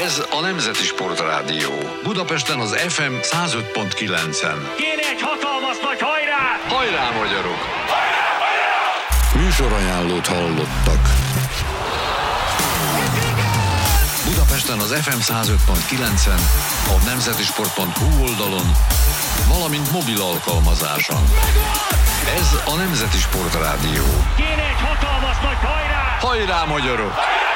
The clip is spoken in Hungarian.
Ez a Nemzeti Sportrádió. Budapesten az FM 105.9-en. Kéne egy hatalmas nagy hajrá! Hajrá, magyarok! Hajrá, hajrá! Műsorajánlót hallottak. Budapesten az FM 105.9-en, a nemzetisport.hu oldalon, valamint mobil alkalmazáson. Ez a Nemzeti Sportrádió. Kéne egy hatalmas nagy hajrá! Hajrá, magyarok! Hajrá!